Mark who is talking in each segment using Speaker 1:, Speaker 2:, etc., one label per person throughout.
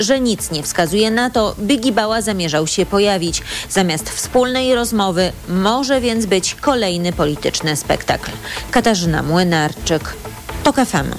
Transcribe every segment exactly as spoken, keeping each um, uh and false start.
Speaker 1: że nic nie wskazuje na to, by Gibała zamierzał się pojawić. Zamiast wspólnej rozmowy może więc być kolejny polityczny spektakl. Katarzyna Młynarczyk, TOK F M.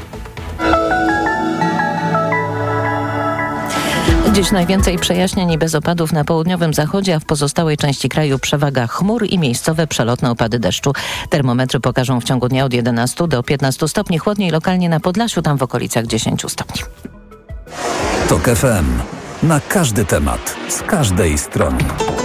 Speaker 2: Dziś najwięcej przejaśnień i bez opadów na południowym zachodzie, a w pozostałej części kraju przewaga chmur i miejscowe przelotne opady deszczu. Termometry pokażą w ciągu dnia od jedenastu do piętnastu stopni, chłodniej lokalnie na Podlasiu, tam w okolicach dziesięciu stopni.
Speaker 3: TOK F M. Na każdy temat, z każdej strony.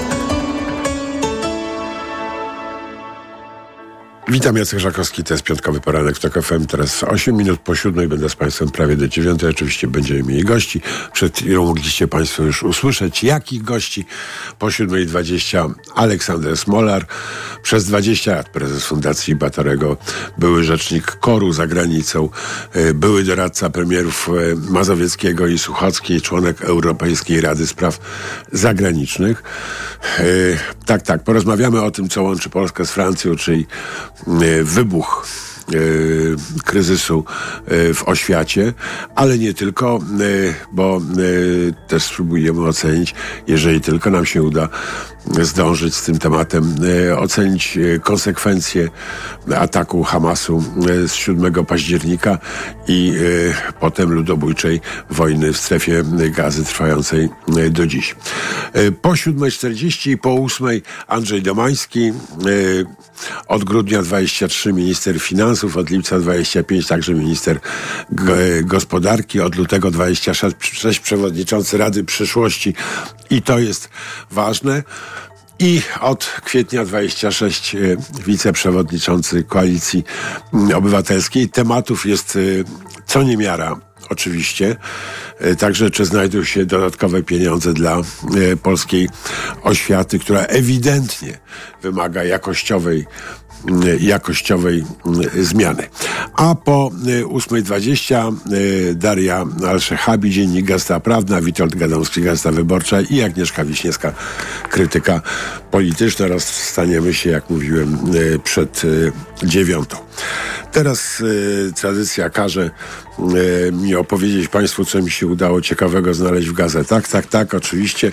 Speaker 4: Witam, Jacek Żakowski, to jest piątkowy poranek w TOK F M. Teraz osiem minut po siódmej, będę z Państwem prawie do dziewiątej. Oczywiście będziemy mieli gości. Przed chwilą mogliście Państwo już usłyszeć, jakich gości. Po siódmej dwadzieścia Aleksander Smolar, przez dwadzieścia lat prezes Fundacji Batorego, były rzecznik KOR-u za granicą, były doradca premierów Mazowieckiego i Suchockiej, członek Europejskiej Rady Spraw Zagranicznych. Tak, tak, porozmawiamy o tym, co łączy Polskę z Francją, czyli wybuch y, kryzysu y, w oświacie, ale nie tylko, y, bo y, też spróbujemy ocenić, jeżeli tylko nam się uda zdążyć z tym tematem, y, ocenić y, konsekwencje ataku Hamasu y, z siódmego października i y, potem ludobójczej wojny w strefie Gazy trwającej y, do dziś. Y, po siódmej czterdzieści i po ósmej Andrzej Domański, y, od grudnia dwadzieścia trzy minister finansów, od lipca dwadzieścia pięć także minister g- gospodarki, od lutego dwadzieścia sześć przewodniczący Rady Przyszłości i to jest ważne. I od kwietnia dwadzieścia sześć wiceprzewodniczący Koalicji Obywatelskiej. Tematów jest co niemiara. Oczywiście. Także czy znajdą się dodatkowe pieniądze dla e, polskiej oświaty, która ewidentnie wymaga jakościowej, e, jakościowej e, zmiany. A po e, ósmej dwadzieścia e, Daria Alszechabi, Dziennik Gazeta Prawna, Witold Gadomski, Gazeta Wyborcza i Agnieszka Wiśniewska, krytyka polityczna. Rozstaniemy się, jak mówiłem, e, przed e, dziewiątą. Teraz e, tradycja każe e, mi opowiedzieć Państwu, co mi się udało ciekawego znaleźć w gazetach. Tak, tak, oczywiście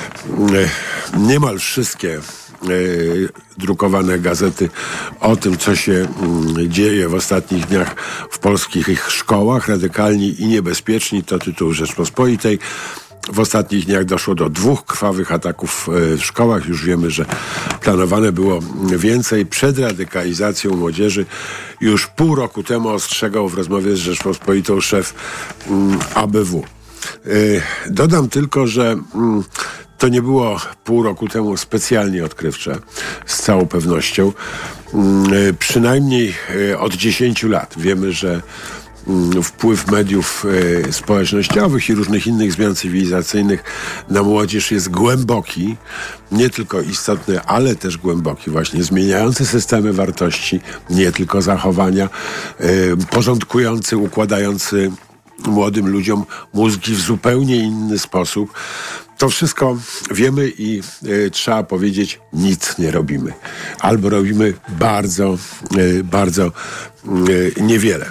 Speaker 4: e, niemal wszystkie e, drukowane gazety o tym, co się m, dzieje w ostatnich dniach w polskich szkołach. Radykalni i niebezpieczni to tytuł Rzeczpospolitej. W ostatnich dniach doszło do dwóch krwawych ataków w szkołach. Już wiemy, że planowane było więcej. Przed radykalizacją młodzieży już pół roku temu ostrzegał w rozmowie z Rzeczpospolitą szef A B W. Dodam tylko, że to nie było pół roku temu specjalnie odkrywcze, z całą pewnością. Przynajmniej od dziesięciu lat wiemy, że wpływ mediów e, społecznościowych i różnych innych zmian cywilizacyjnych na młodzież jest głęboki, nie tylko istotny, ale też głęboki, właśnie zmieniający systemy wartości, nie tylko zachowania, e, porządkujący, układający młodym ludziom mózgi w zupełnie inny sposób. To wszystko wiemy i e, trzeba powiedzieć, nic nie robimy. Albo robimy bardzo, e, bardzo e, niewiele.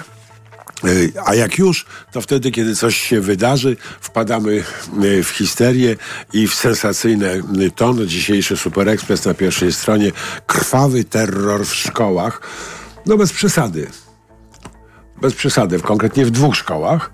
Speaker 4: A jak już, to wtedy, kiedy coś się wydarzy, wpadamy w histerię i w sensacyjny ton. Dzisiejszy Super Express na pierwszej stronie. Krwawy terror w szkołach. No bez przesady. Bez przesady. Konkretnie w dwóch szkołach.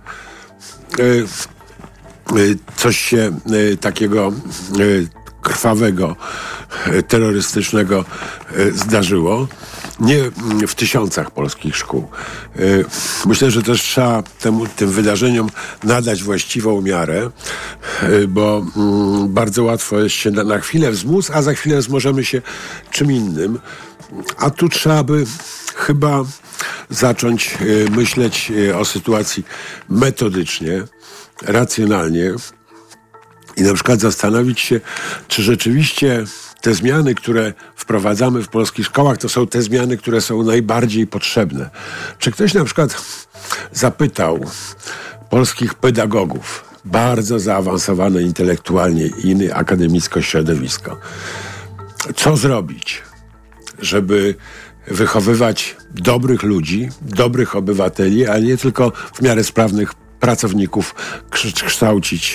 Speaker 4: Coś się takiego krwawego, terrorystycznego zdarzyło. Nie w tysiącach polskich szkół. Myślę, że też trzeba temu, tym wydarzeniom nadać właściwą miarę, bo bardzo łatwo jest się na, na chwilę wzmóc, a za chwilę wzmożemy się czym innym. A tu trzeba by chyba zacząć myśleć o sytuacji metodycznie, racjonalnie i na przykład zastanowić się, czy rzeczywiście te zmiany, które wprowadzamy w polskich szkołach, to są te zmiany, które są najbardziej potrzebne. Czy ktoś na przykład zapytał polskich pedagogów, bardzo zaawansowane intelektualnie i akademicko środowisko, co zrobić, żeby wychowywać dobrych ludzi, dobrych obywateli, a nie tylko w miarę sprawnych pracowników kształcić